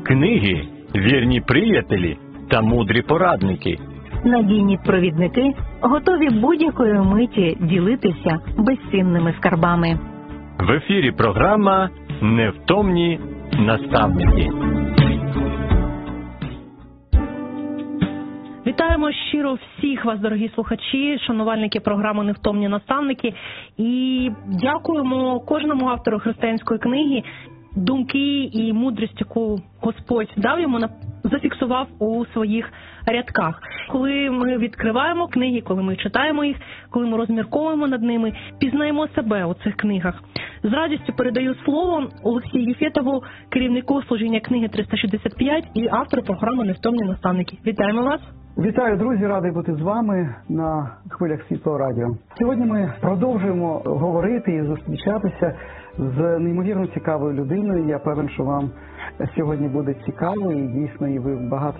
Книги – вірні приятелі та мудрі порадники. Надійні провідники готові будь-якої миті ділитися безцінними скарбами. В ефірі програма «Невтомні наставники». Вітаємо щиро всіх вас, дорогі слухачі, шанувальники програми «Невтомні наставники». І дякуємо кожному автору християнської книги. Думки і мудрість, яку Господь дав йому, зафіксував у своїх рядках. Коли ми відкриваємо книги, коли ми читаємо їх, коли ми розмірковуємо над ними, пізнаємо себе у цих книгах. З радістю передаю слово Олексію Єфєтову, керівнику служіння книги 365 і автору програми «Невтомні наставники». Вітаємо вас! Вітаю, друзі! Радий бути з вами на хвилях Світлого радіо. Сьогодні ми продовжуємо говорити і зустрічатися з неймовірно цікавою людиною. Я певен, що вам сьогодні буде цікаво і дійсно і ви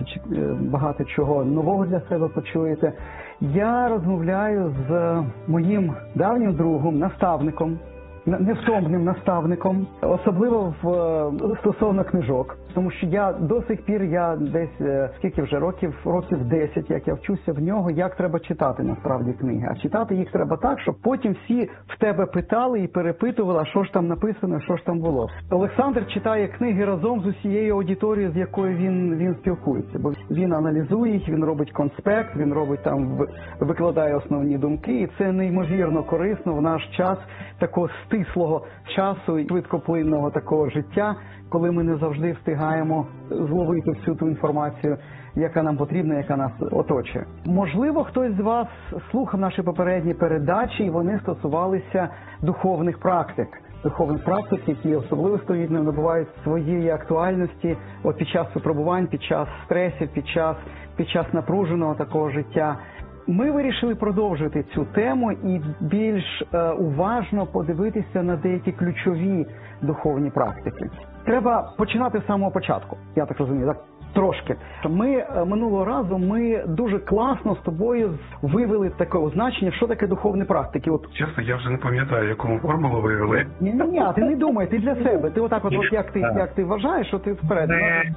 багато чого нового для себе почуєте. Я розмовляю з моїм давнім другом, наставником, невтомним наставником, особливо стосовно книжок. Тому що я до сих пір, десь, скільки вже років 10, як я вчуся в нього, як треба читати насправді книги. А читати їх треба так, щоб потім всі в тебе питали і перепитували, що ж там написано, що ж там було. Олександр читає книги разом з усією аудиторією, з якою він спілкується. Бо він аналізує їх, він робить конспект, він робить викладає основні думки. І це неймовірно корисно в наш час такого стислого часу і швидкоплинного такого життя, коли ми не завжди встигаємо зловити всю ту інформацію, яка нам потрібна, яка нас оточує. Можливо, хтось з вас слухав наші попередні передачі, і вони стосувалися духовних практик. Духовних практик, які особливо стовідно набувають своєї актуальності під час випробувань, під час стресів, під час напруженого такого життя. Ми вирішили продовжити цю тему і більш уважно подивитися на деякі ключові духовні практики. Треба починати з самого початку, я так розумію, так? Трошки. Минулого разу дуже класно з тобою вивели таке означення, що таке духовні практики. Чесно, я вже не пам'ятаю, яку формулу вивели. Ні, ти не думай, ти для себе. Ти отак як ти вважаєш, що ти вперед.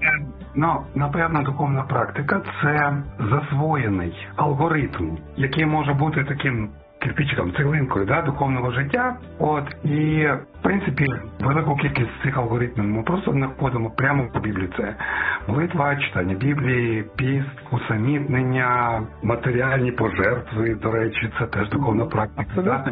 Напевно, духовна практика – це засвоєний алгоритм, який може бути таким кирпичиком, цеглинкою духовного життя. І, в принципі, велику кількість цих алгоритмів ми просто знаходимо прямо в Біблії. Це молитва, читання Біблії, піст, усамітнення, матеріальні пожертви, до речі, це теж духовна практика.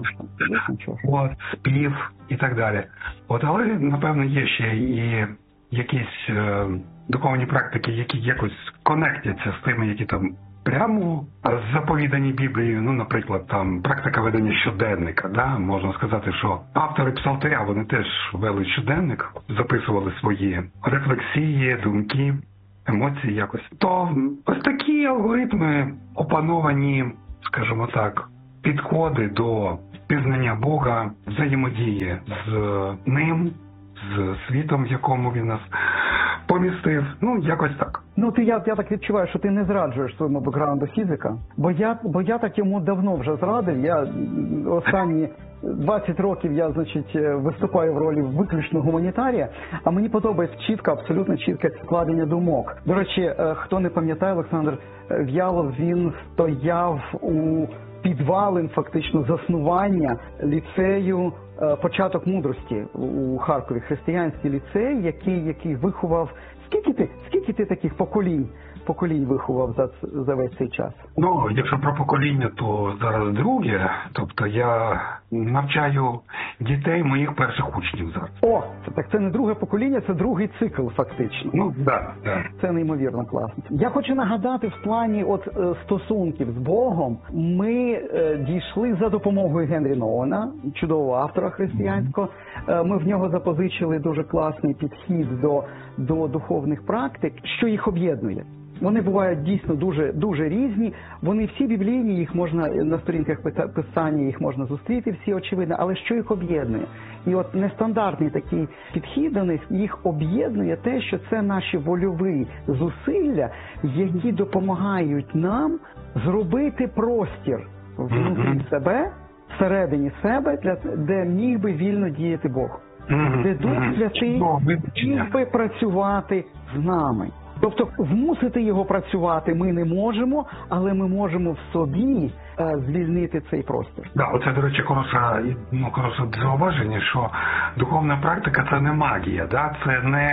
Спів і так далі. Але, напевно, є ще і якісь духовні практики, які якось конектяться з тими, які там прямо заповідані Біблією, наприклад, там практика ведення щоденника, можна сказати, що автори псалтиря, вони теж вели щоденник, записували свої рефлексії, думки, емоції якось. То ось такі алгоритми, опановані, скажімо так, підходи до пізнання Бога, взаємодії з ним, з світом, в якому він нас помістив, якось так. Я так відчуваю, що ти не зраджуєш своєму бекграунду фізика, бо я так йому давно вже зрадив. Я останні 20 років виступаю в ролі виключно гуманітарія, а мені подобається абсолютно чітке складення думок. До речі, хто не пам'ятає, Олександр В'ялов, він стояв у підвалин фактично заснування ліцею «Початок мудрості» у Харкові, християнський ліцей, який виховав... Скільки ти таких поколінь виховав за весь цей час? Якщо про покоління, то зараз друге. Тобто я навчаю дітей моїх перших учнів зараз. Так це не друге покоління, це другий цикл фактично. Так. Це неймовірно класно. Я хочу нагадати, в плані стосунків з Богом ми дійшли за допомогою Генрі Nouwена, чудового автора християнського. Ми в нього запозичили дуже класний підхід до духовних практик, що їх об'єднує. Вони бувають дійсно дуже різні. Вони всі біблійні, їх можна на сторінках Писання, їх можна зустріти всі, очевидно, але що їх об'єднує? І нестандартний такий підхід до них, їх об'єднує те, що це наші вольові зусилля, які допомагають нам зробити простір внутрі себе, всередині себе, де міг би вільно діяти Бог. де Дух Святий міг би працювати з нами. Тобто змусити його працювати ми не можемо, але ми можемо в собі звільнити цей простір. Да, оце, до речі, хороше зауваження, що духовна практика – це не магія, да? Це не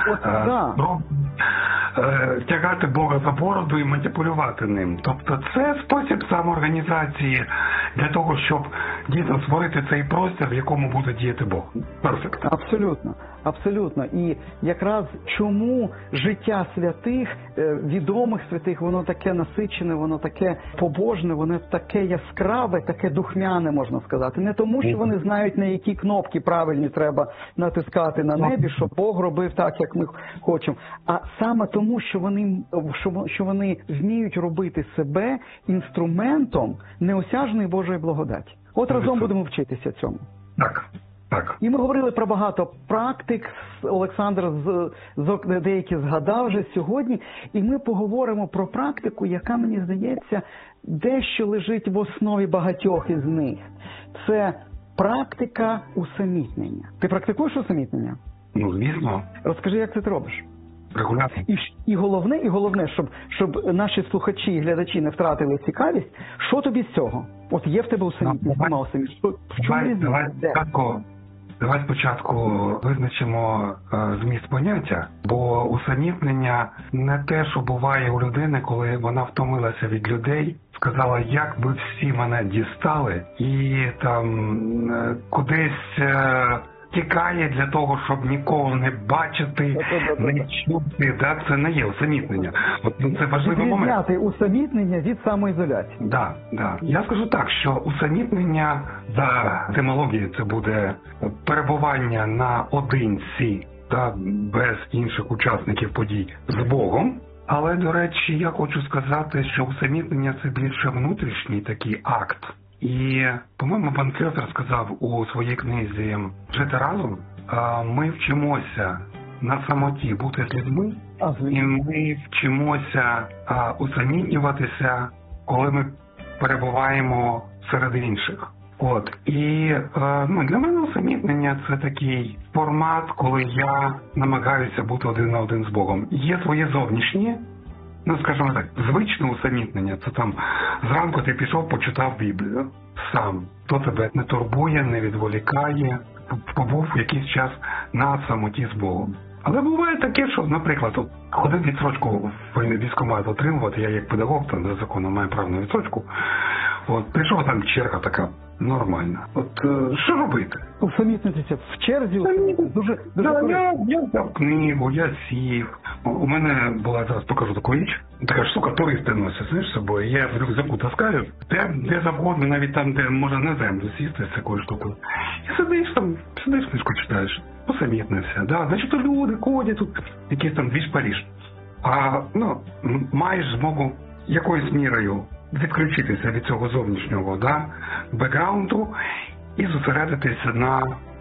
тягати Бога за бороду і маніпулювати ним. Тобто це спосіб самоорганізації для того, щоб дійсно створити цей простір, в якому буде діяти Бог. Перфект. Абсолютно. Абсолютно. І якраз чому життя святих, відомих святих, воно таке насичене, воно таке побожне, воно таке яскраве, таке духмяне, можна сказати. Не тому, що вони знають, на які кнопки правильні треба натискати на небі, щоб Бог робив так, як ми хочемо, а саме тому, що вони вміють робити себе інструментом неосяжної Божої благодаті. От разом будемо вчитися цьому. Так. Так. І ми говорили про багато практик, Олександр деякі згадав вже сьогодні, і ми поговоримо про практику, яка, мені здається, дещо лежить в основі багатьох із них. Це практика усамітнення. Ти практикуєш усамітнення? Ну, звісно. Розкажи, як це ти робиш? Регулярно. І головне, щоб наші слухачі і глядачі не втратили цікавість, що тобі з цього? От є в тебе усамітнення, нема усамітнення. В чому різниця? Давай спочатку визначимо зміст поняття, бо усамітнення не те, що буває у людини, коли вона втомилася від людей, сказала, як би всі мене дістали, і там кудись тікає для того, щоб нікого не бачити, не чути. Да? Це не є усамітнення. От це важливий момент. Відрізняти усамітнення від самоізоляції. Да. Я скажу так, що усамітнення за етимологією це буде перебування наодинці та без інших учасників подій з Богом. Але, до речі, я хочу сказати, що усамітнення – це більше внутрішній такий акт. І, по-моєму, пан Кьосер сказав у своїй книзі «Жити разом», ми вчимося на самоті бути з людьми, і ми вчимося усамітнюватися, коли ми перебуваємо серед інших. От. І для мене усамітнення – це такий формат, коли я намагаюся бути один на один з Богом. Є твоє зовнішнє, скажімо так, звичне усамітнення. Це там зранку ти пішов, почитав Біблію сам. То тебе не турбує, не відволікає, побув якийсь час на самоті з Богом. Але буває таке, що, наприклад, ходив відсрочку в військкомат отримувати, я як педагог, там за законом маю право на відсрочку. От, прийшов там черга така нормальна. От, що робити? Усамітнитися в черзі? Дуже я взяв книгу, я сів. У мене була, зараз покажу таку річ, така ж штука, туристи носять, знаєш, з собою. Я в рюкзаку таскаю, де завгодно, навіть там, де можна на землю сісти з такою штукою. І сидиш, книжку читаєш, усамітнився. Да? Значить, люди ходять, тут якийсь там двіж-паріж. Маєш змогу якоюсь мірою відключитися від цього зовнішнього бекграунду і зосередитися на